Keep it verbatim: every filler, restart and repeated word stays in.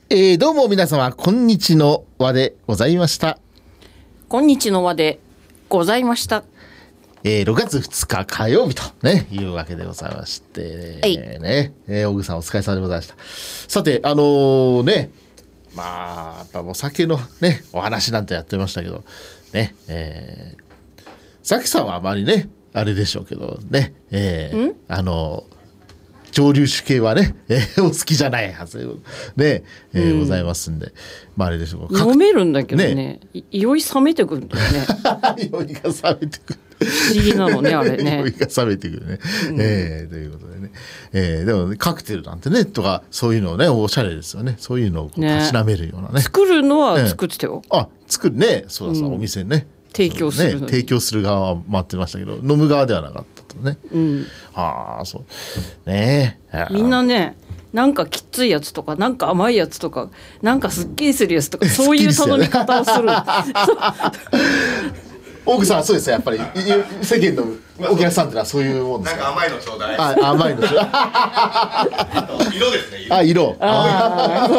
えー、どうも皆様こんにちの輪でございました。 こんにちの輪でございました。 えー、ろくがつふつか火曜日と、ね、いうわけでございまして、 はいね、えー、小口さんお疲れ様でございました。さて、あのー、ね、まあ、やっぱお酒のね、お話なんてやってましたけど、ね、えー、ザキさんはあまりね、あれでしょうけど、ね、えー、あのー、蒸留酒系はね、えー、お好きじゃないはずで、えーうん、ございますんで、まああれでしょう。 飲めるんだけどね、ね酔い冷めてくるんだよね。 酔いが冷めてくる。 不思議なのねあれね。 酔いが冷めてくるね。うん、えー、ということでね。えー、でも、ね、カクテルなんてねとかそういうのねおしゃれですよね。そういうのをたしなめるようなね。 作るのは作ってたよ。 ね、あ、作るね。そうだそう、うん、お店ね。 提供する、 ね、提供する側は待ってましたけど飲む側ではなかったとね、 うん、 ああそうねえみんなねなんかきついやつとかなんか甘いやつとかなんかすっきりするやつとかそういう頼み方をする。 奥さんそうですよやっぱり世間のお客さんってのはそういうもんですか。 なんか甘いのちょうだい。 あ甘いのちょうだい。 色ですね。 色。あ色。